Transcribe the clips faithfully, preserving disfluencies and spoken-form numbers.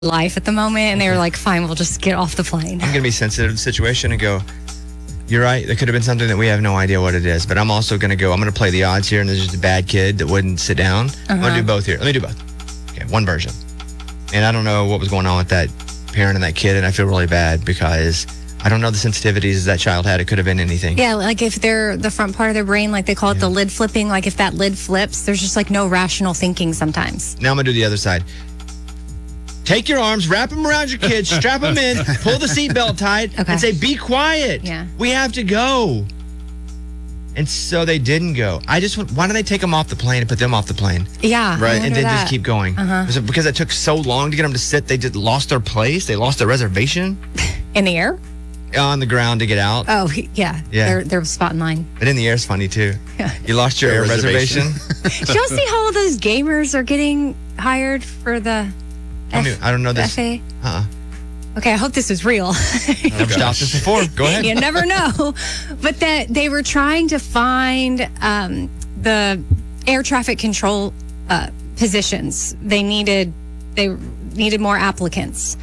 life at the moment, and they were like, fine, we'll just get off the plane. I'm going to be sensitive to the situation and go, you're right, there could have been something that we have no idea what it is, but I'm also going to go, I'm going to play the odds here, and there's just a bad kid that wouldn't sit down. Uh-huh. I'm going to do both here. Let me do both. Okay, one version. And I don't know what was going on with that parent and that kid, and I feel really bad because I don't know the sensitivities that child had. It could have been anything. Yeah, like if they're the front part of their brain, like they call it yeah. the lid flipping, like if that lid flips, there's just like no rational thinking sometimes. Now I'm going to do the other side. Take your arms, wrap them around your kids, strap them in, pull the seatbelt tight, okay. and say, be quiet. Yeah. We have to go. And so they didn't go. I just want, why don't they take them off the plane and put them off the plane? Yeah. Right. And then that. just keep going. Uh-huh. Because it took so long to get them to sit, they just lost their place. They lost their reservation. In the air? On the ground to get out. Oh, yeah. Yeah. They're, they're spot in line. But in the air is funny, too. Yeah. You lost your air reservation. reservation. Did y'all see how all those gamers are getting hired for the F- I, I don't know this. F A? Uh-uh. Okay, I hope this is real. Never stopped this before. Go ahead. You never know. But that they were trying to find um, the air traffic control uh, positions. They needed they needed more applicants.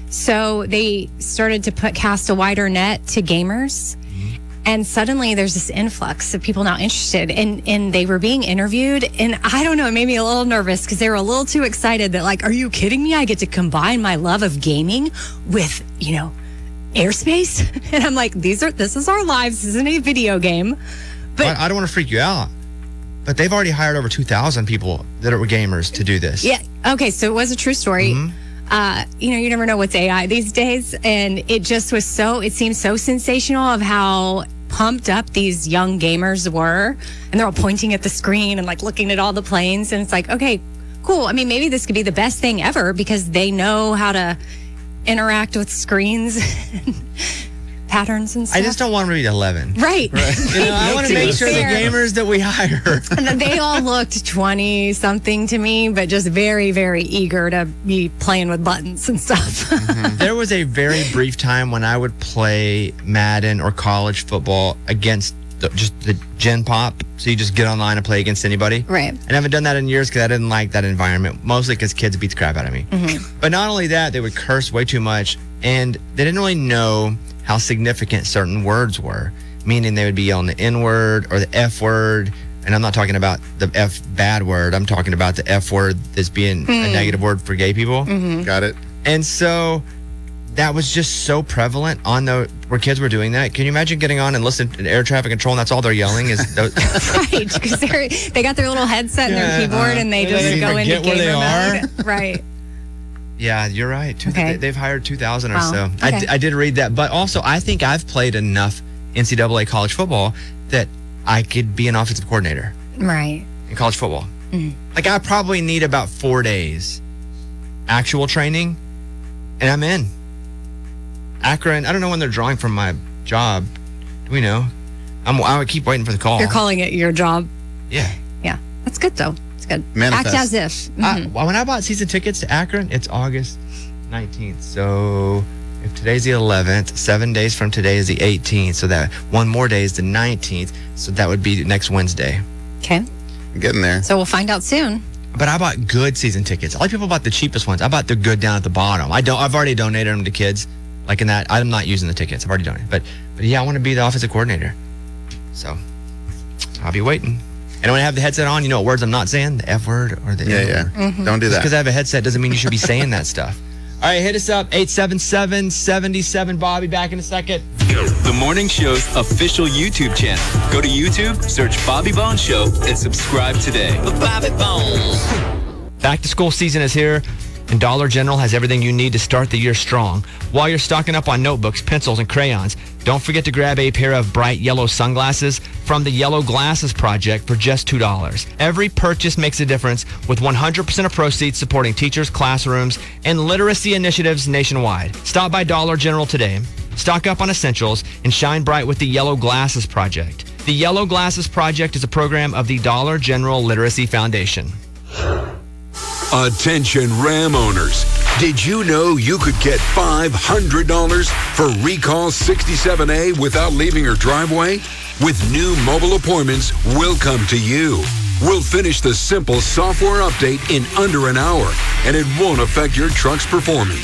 So they started to put cast a wider net to gamers. And suddenly there's this influx of people now interested, and, and they were being interviewed. And I don't know, it made me a little nervous because they were a little too excited that, like, are you kidding me? I get to combine my love of gaming with, you know, airspace. And I'm like, these are, this is our lives. This isn't a video game. But well, I don't want to freak you out, but they've already hired over two thousand people that are gamers to do this. Yeah. Okay. So it was a true story. Mm-hmm. Uh, you know, you never know what's A I these days. And it just was so, it seemed so sensational of how pumped up these young gamers were, and they're all pointing at the screen and like looking at all the planes, and it's like, okay, cool. I mean, maybe this could be the best thing ever because they know how to interact with screens and patterns and stuff. I just don't want them to be eleven. Right. right. You know, I want to make sure fair. the gamers that we hire. And they all looked twenty something to me, but just very, very eager to be playing with buttons and stuff. Mm-hmm. There was a very brief time when I would play Madden or college football against the, just the Gen Pop. So you just get online and play against anybody. Right. And I haven't done that in years because I didn't like that environment, mostly because kids beat the crap out of me. Mm-hmm. But not only that, they would curse way too much, and they didn't really know how significant certain words were, meaning they would be yelling the N word or the F word. And I'm not talking about the F bad word. I'm talking about the F word that's being mm. a negative word for gay people. Mm-hmm. Got it. And so that was just so prevalent on the where kids were doing that. Can you imagine getting on and listening to air traffic control and that's all they're yelling is those? Right, because they they got their little headset yeah, and their keyboard uh, and they just they go into gamer mode. Right. Yeah, you're right. Two, okay. they, they've hired two thousand wow. or so. Okay. I, d- I did read that. But also, I think I've played enough N C double A college football that I could be an offensive coordinator. Right. In college football. Mm-hmm. Like, I probably need about four days actual training, and I'm in. Akron, I don't know when they're drawing from my job. Do we know? I'm, I would keep waiting for the call. You're calling it your job? Yeah. Yeah. That's good, though. Good. Manifest. Act as if. Mm-hmm. I, when I bought season tickets to Akron, it's August nineteenth. So if today's the eleventh, seven days from today is the eighteenth. So that one more day is the nineteenth. So that would be next Wednesday. Okay. I'm getting there. So we'll find out soon. But I bought good season tickets. A lot of people bought the cheapest ones. I bought the good down at the bottom. I don't. I've already donated them to kids. Like in that, I'm not using the tickets. I've already donated. But but yeah, I want to be the offensive coordinator. So I'll be waiting. And when I have the headset on, you know what words I'm not saying? The F word or the yeah, N yeah. word. Mm-hmm. Don't do that. Just because I have a headset doesn't mean you should be saying that stuff. All right, hit us up, eight seven seven, seven seven, Bobby. Back in a second. The Morning Show's official YouTube channel. Go to YouTube, search Bobby Bones Show, and subscribe today. Bobby Bones. Back to school season is here, and Dollar General has everything you need to start the year strong. While you're stocking up on notebooks, pencils, and crayons, don't forget to grab a pair of bright yellow sunglasses from the Yellow Glasses Project for just two dollars. Every purchase makes a difference, with one hundred percent of proceeds supporting teachers, classrooms, and literacy initiatives nationwide. Stop by Dollar General today, stock up on essentials, and shine bright with the Yellow Glasses Project. The Yellow Glasses Project is a program of the Dollar General Literacy Foundation. Attention Ram owners. Did you know you could get five hundred dollars for Recall sixty-seven A without leaving your driveway? With new mobile appointments, we'll come to you. We'll finish the simple software update in under an hour, and it won't affect your truck's performance.